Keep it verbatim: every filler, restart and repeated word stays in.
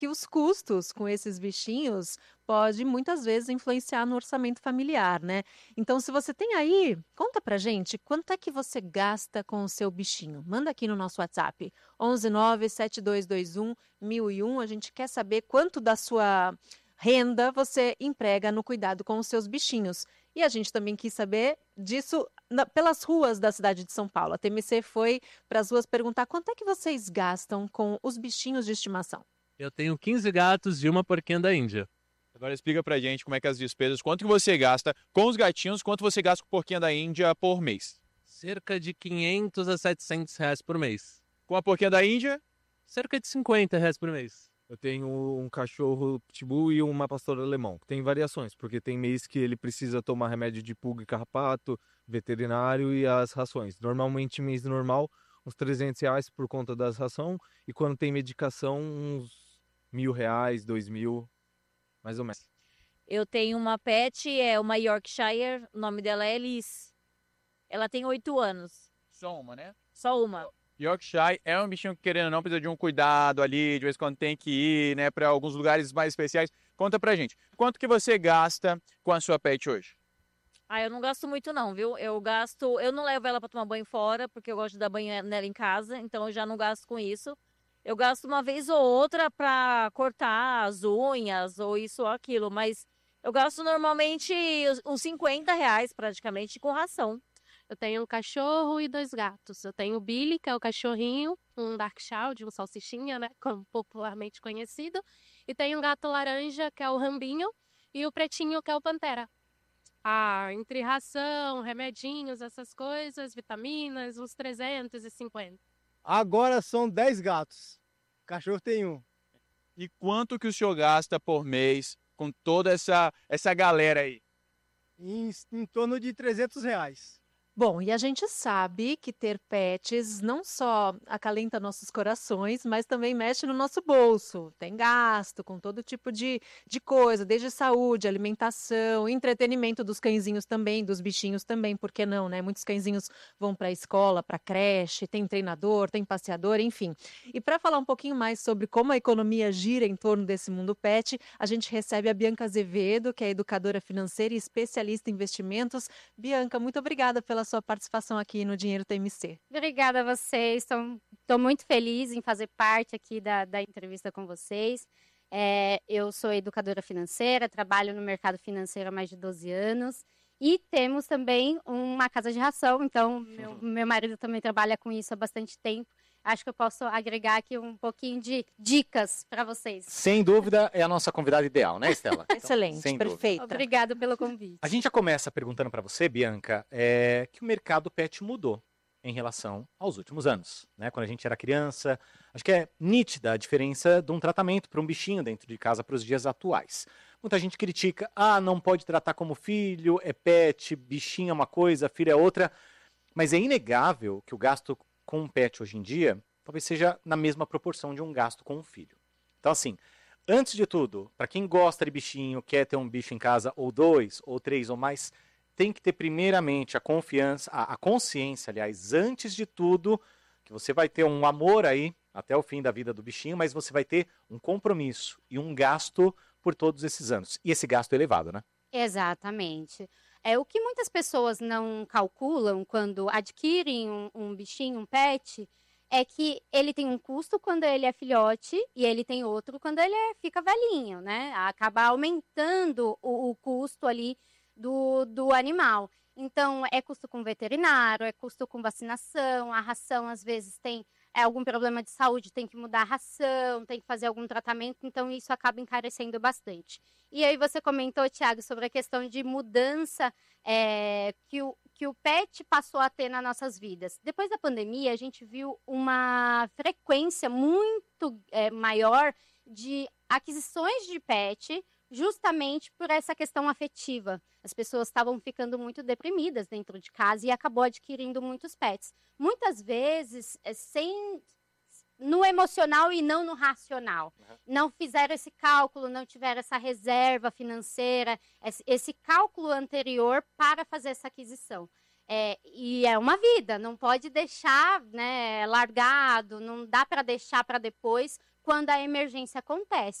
que os custos com esses bichinhos pode muitas vezes influenciar no orçamento familiar, né? Então, se você tem aí, conta pra gente quanto é que você gasta com o seu bichinho. Manda aqui no nosso WhatsApp, onze nove sete dois dois um mil e um. A gente quer saber quanto da sua renda você emprega no cuidado com os seus bichinhos. E a gente também quis saber disso na- pelas ruas da cidade de São Paulo. A T M C foi para as ruas perguntar quanto é que vocês gastam com os bichinhos de estimação. Eu tenho quinze gatos e uma porquinha da Índia. Agora explica pra gente como é que as despesas, quanto que você gasta com os gatinhos, quanto você gasta com a porquinha da Índia por mês. Cerca de quinhentos a setecentos reais por mês. Com a porquinha da Índia, Cerca de cinquenta reais por mês. Eu tenho um cachorro pitbull e uma pastora alemão. Tem variações, porque tem mês que ele precisa tomar remédio de pulga e carrapato, veterinário e as rações. Normalmente, mês normal, uns trezentos reais por conta das rações. E quando tem medicação, uns mil reais, dois mil, mais ou menos. Eu tenho uma pet, é uma Yorkshire, o nome dela é Alice. Ela tem oito anos, só uma, né? só uma. Yorkshire é um bichinho que, querendo ou não, precisa de um cuidado ali, de vez em quando tem que ir, né, para alguns lugares mais especiais. Conta pra gente, quanto que você gasta com a sua pet hoje? Ah, eu não gasto muito não, viu? Eu gasto, eu não levo ela para tomar banho fora, porque eu gosto de dar banho nela em casa, então eu já não gasto com isso. Eu gasto uma vez ou outra para cortar as unhas, ou isso ou aquilo, mas eu gasto normalmente uns cinquenta reais praticamente com ração. Eu tenho um cachorro e dois gatos. Eu tenho o Billy, que é o cachorrinho, um Darkshound, um salsichinha, né, como popularmente conhecido. E tenho um gato laranja, que é o Rambinho, e o pretinho, que é o Pantera. Ah, entre ração, remedinhos, essas coisas, vitaminas, uns trezentos e cinquenta. Agora são dez gatos. O cachorro tem um. E quanto que o senhor gasta por mês com toda essa, essa galera aí? Em, em torno de trezentos reais. Bom, e a gente sabe que ter pets não só acalenta nossos corações, mas também mexe no nosso bolso. Tem gasto com todo tipo de, de coisa, desde saúde, alimentação, entretenimento dos cãezinhos também, dos bichinhos também, por que não, né? Muitos cãezinhos vão para a escola, para a creche, tem treinador, tem passeador, enfim. E para falar um pouquinho mais sobre como a economia gira em torno desse mundo pet, a gente recebe a Bianca Azevedo, que é educadora financeira e especialista em investimentos. Bianca, muito obrigada pela sua participação aqui no Dinheiro T M C. Obrigada a vocês. Estou muito feliz em fazer parte aqui da, da entrevista com vocês. É, eu sou educadora financeira, trabalho no mercado financeiro há mais de doze anos. E temos também uma casa de ração, então meu, meu marido também trabalha com isso há bastante tempo. Acho que eu posso agregar aqui um pouquinho de dicas para vocês. Sem dúvida, é a nossa convidada ideal, né, Estela? Então, Excelente, perfeita. Obrigada pelo convite. A gente já começa perguntando para você, Bianca, é, que o mercado pet mudou em relação aos últimos anos, né? Quando a gente era criança, acho que é nítida a diferença de um tratamento para um bichinho dentro de casa para os dias atuais. Muita gente critica, ah, não pode tratar como filho, é pet, bichinho é uma coisa, filho é outra, mas é inegável que o gasto com um pet hoje em dia, talvez seja na mesma proporção de um gasto com um filho. Então, assim, antes de tudo, para quem gosta de bichinho, quer ter um bicho em casa, ou dois, ou três, ou mais, tem que ter primeiramente a confiança, a, a consciência, aliás, antes de tudo, que você vai ter um amor aí, até o fim da vida do bichinho, mas você vai ter um compromisso e um gasto por todos esses anos. E esse gasto é elevado, né? Exatamente. É, o que muitas pessoas não calculam quando adquirem um, um bichinho, um pet, é que ele tem um custo quando ele é filhote e ele tem outro quando ele é, fica velhinho, né? Acaba aumentando o, o custo ali do, do animal. Então, é custo com veterinário, é custo com vacinação, a ração às vezes tem é, algum problema de saúde, tem que mudar a ração, tem que fazer algum tratamento, então isso acaba encarecendo bastante. E aí você comentou, Thiago, sobre a questão de mudança é, que, o, que o pet passou a ter nas nossas vidas. Depois da pandemia, a gente viu uma frequência muito é, maior de aquisições de pet, justamente por essa questão afetiva. As pessoas estavam ficando muito deprimidas dentro de casa e acabou adquirindo muitos pets. Muitas vezes, sem, no emocional e não no racional. Uhum. Não fizeram esse cálculo, não tiveram essa reserva financeira, esse, esse cálculo anterior para fazer essa aquisição. É, e é uma vida, não pode deixar, né, largado, não dá para deixar para depois, quando a emergência acontece.